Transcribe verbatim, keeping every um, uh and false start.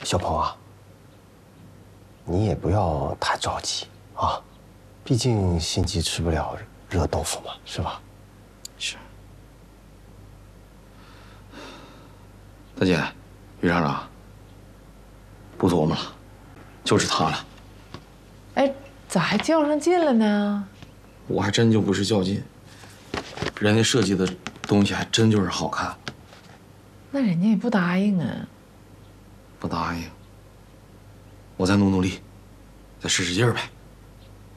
小鹏啊，你也不要太着急啊，毕竟心急吃不了热豆腐嘛，是吧？ 是。大姐，于厂长，不琢磨了，就是他了。 哎，咋还较上劲了呢？ 我还真就不是较劲，人家设计的东西还真就是好看。 那人家也不答应啊。 不答应，我再努努力，再使使劲儿呗。